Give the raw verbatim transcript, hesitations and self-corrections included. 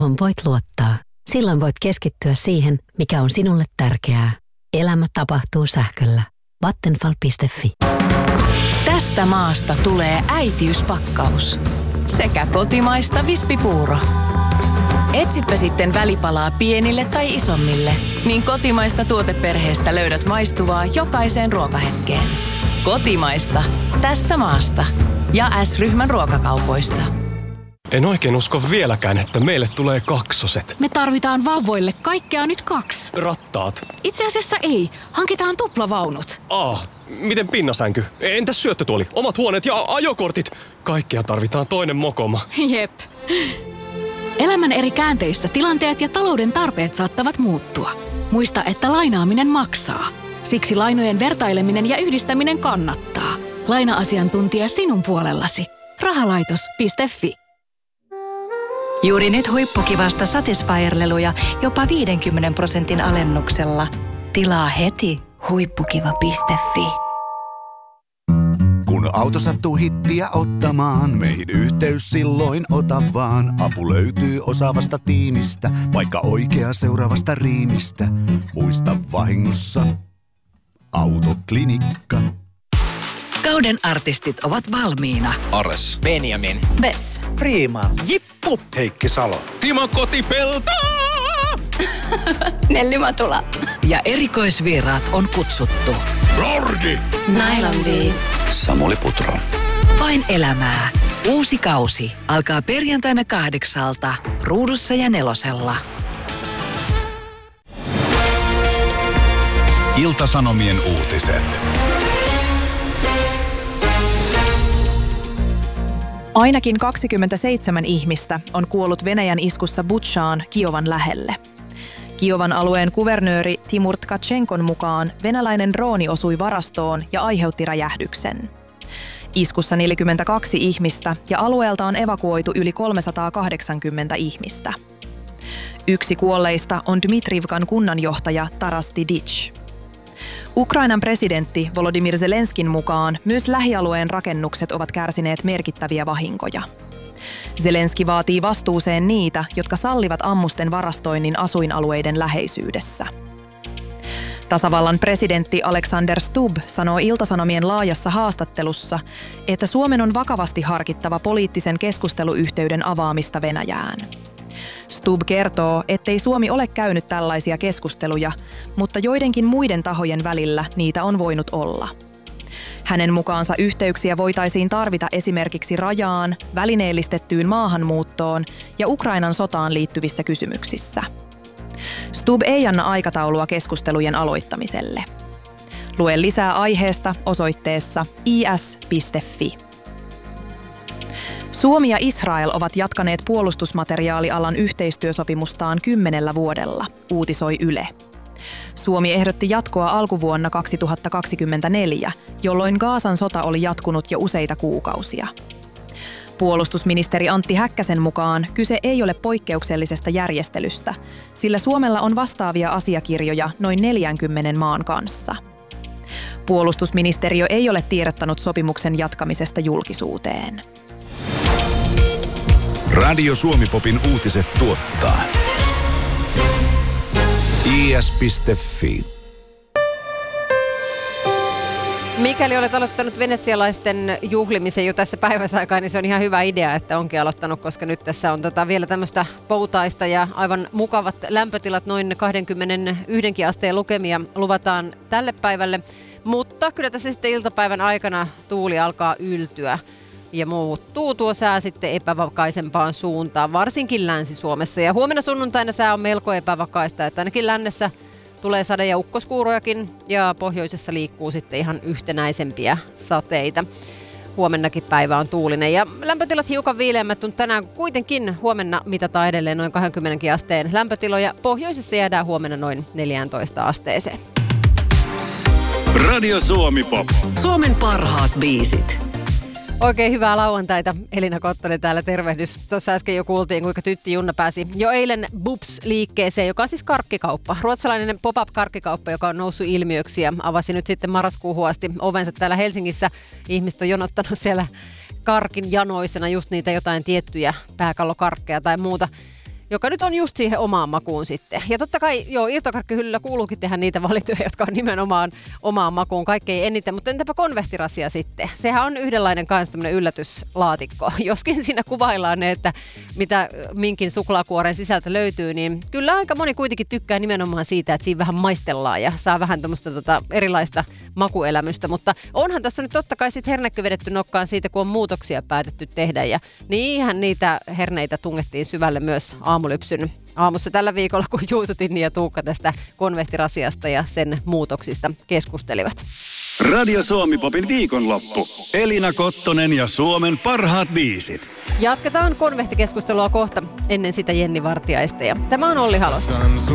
voit luottaa. Silloin voit keskittyä siihen, mikä on sinulle tärkeää. Elämä tapahtuu sähköllä. Vattenfall piste fi. Tästä maasta tulee äitiyspakkaus. Sekä kotimaista vispipuuro. Etsitpä sitten välipalaa pienille tai isommille, niin kotimaista tuoteperheestä löydät maistuvaa jokaiseen ruokahetkeen. Kotimaista. Tästä maasta. Ja S-ryhmän ruokakaupoista. En oikein usko vieläkään, että meille tulee kaksoset. Me tarvitaan vauvoille kaikkea nyt kaksi. Rattaat. Itse asiassa ei. Hankitaan tuplavaunut. Aa, miten pinnasänky? Entäs syöttötuoli? Omat huoneet ja ajokortit? Kaikkea tarvitaan toinen mokoma. Jep. Elämän eri käänteissä tilanteet ja talouden tarpeet saattavat muuttua. Muista, että lainaaminen maksaa. Siksi lainojen vertaileminen ja yhdistäminen kannattaa. Laina-asiantuntija sinun puolellasi. Rahalaitos piste fi. Juuri nyt huippukivasta Satisfyer-leluja jopa viidenkymmenen prosentin alennuksella. Tilaa heti huippukiva piste fi. Kun auto sattuu hittiä ottamaan, meihin yhteys silloin ota vaan. Apu löytyy osaavasta tiimistä, vaikka oikea seuraavasta riimistä. Muista vahingossa Autoklinikka. Kauden artistit ovat valmiina. Ares, Benjamin, Bess, Freeman, Jippu, Heikki Salo, Timo Kotipelto, Nelli Matula. Ja erikoisvieraat on kutsuttu. Lordi, Nylon B. Samuli Putro. Vain elämää. Uusi kausi alkaa perjantaina kahdeksalta Ruudussa ja Nelosella. Ilta-Sanomien uutiset. Ainakin kaksikymmentäseitsemän ihmistä on kuollut Venäjän iskussa Butšaan Kiovan lähelle. Kiovan alueen kuvernööri Timur Tkatšenkon mukaan venäläinen drooni osui varastoon ja aiheutti räjähdyksen. Iskussa neljäkymmentäkaksi ihmistä ja alueelta on evakuoitu yli kolmesataakahdeksankymmentä ihmistä. Yksi kuolleista on Dmitrivkan kunnanjohtaja Taras Didic. Ukrainan presidentti Volodymyr Zelenskin mukaan myös lähialueen rakennukset ovat kärsineet merkittäviä vahinkoja. Zelenski vaatii vastuuseen niitä, jotka sallivat ammusten varastoinnin asuinalueiden läheisyydessä. Tasavallan presidentti Alexander Stubb sanoo Ilta-Sanomien laajassa haastattelussa, että Suomen on vakavasti harkittava poliittisen keskusteluyhteyden avaamista Venäjään. Stubb kertoo, ettei Suomi ole käynyt tällaisia keskusteluja, mutta joidenkin muiden tahojen välillä niitä on voinut olla. Hänen mukaansa yhteyksiä voitaisiin tarvita esimerkiksi rajaan, välineellistettyyn maahanmuuttoon ja Ukrainan sotaan liittyvissä kysymyksissä. Stubb ei anna aikataulua keskustelujen aloittamiselle. Lue lisää aiheesta osoitteessa i s piste fi. Suomi ja Israel ovat jatkaneet puolustusmateriaalialan yhteistyösopimustaan kymmenellä vuodella, uutisoi Yle. Suomi ehdotti jatkoa alkuvuonna kaksituhattakaksikymmentäneljä, jolloin Gazan sota oli jatkunut jo useita kuukausia. Puolustusministeri Antti Häkkäsen mukaan kyse ei ole poikkeuksellisesta järjestelystä, sillä Suomella on vastaavia asiakirjoja noin neljänkymmenen maan kanssa. Puolustusministeriö ei ole tiedottanut sopimuksen jatkamisesta julkisuuteen. Radio Suomi-popin uutiset tuottaa i s piste fi. Mikäli olet aloittanut venetsialaisten juhlimisen jo tässä päiväsaikaa, niin se on ihan hyvä idea, että onkin aloittanut, koska nyt tässä on tota vielä tämmöistä poutaista ja aivan mukavat lämpötilat, noin kaksikymmentäyksi asteen lukemia luvataan tälle päivälle. Mutta kyllä tässä sitten iltapäivän aikana tuuli alkaa yltyä ja muuttuu tuo sää sitten epävakaisempaan suuntaan, varsinkin Länsi-Suomessa. Ja huomenna sunnuntaina sää on melko epävakaista, että ainakin lännessä tulee sade- ja ukkoskuurojakin ja pohjoisessa liikkuu sitten ihan yhtenäisempiä sateita. Huomennakin päivä on tuulinen ja lämpötilat hiukan viileämmät, mutta tänään kuitenkin huomenna mitataan edelleen noin kaksikymmentä asteen lämpötiloja. Pohjoisessa jäädään huomenna noin neljätoista asteeseen. Radio Suomi-pop. Suomen parhaat biisit. Oikein hyvää lauantaita. Elina Kottonen täällä, tervehdys. Tuossa äsken jo kuultiin, kuinka tytti Junna pääsi jo eilen Bubs-liikkeeseen, joka on siis karkkikauppa. Ruotsalainen pop-up-karkkikauppa, joka on noussut ilmiöksi ja avasi nyt sitten marraskuuhun asti ovensa täällä Helsingissä. Ihmiset on jonottanut siellä karkin janoisena just niitä jotain tiettyjä pääkallokarkkeja tai muuta joka nyt on just siihen omaan makuun sitten. Ja totta kai, joo, irtokarkkihyllyllä kuuluukin tehdä niitä valintoja, jotka on nimenomaan omaan makuun kaikkein eniten. Mutta entäpä konvehtirasia sitten? Sehän on yhdenlainen kanssa tämmöinen yllätyslaatikko. Joskin siinä kuvaillaan ne, että mitä minkin suklaakuoren sisältä löytyy, niin kyllä aika moni kuitenkin tykkää nimenomaan siitä, että siinä vähän maistellaan ja saa vähän tämmöistä tota erilaista makuelämystä. Mutta onhan tässä nyt totta kai sitten hernekky vedetty nokkaan siitä, kun on muutoksia päätetty tehdä. Ja niinhän niitä herneitä tungettiin syvälle myös aamulypsyn aamussa tällä viikolla, kun Juuso, Tinni ja Tuukka tästä konvehtirasiasta ja sen muutoksista keskustelivat. Radio Suomi-popin viikonloppu. Elina Kottonen ja Suomen parhaat biisit. Jatketaan konvehtikeskustelua kohta, ennen sitä Jenni Vartiaista. Ja tämä on Olli Halosta.